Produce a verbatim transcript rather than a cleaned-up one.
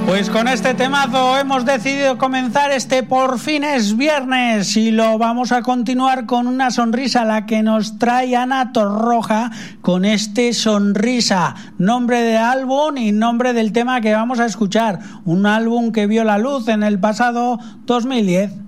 Pues con este temazo hemos decidido comenzar este Por fin es viernes y lo vamos a continuar con una sonrisa, la que nos trae Ana Torroja con este Sonrisa, nombre de álbum y nombre del tema que vamos a escuchar, un álbum que vio la luz en el pasado dos mil diez.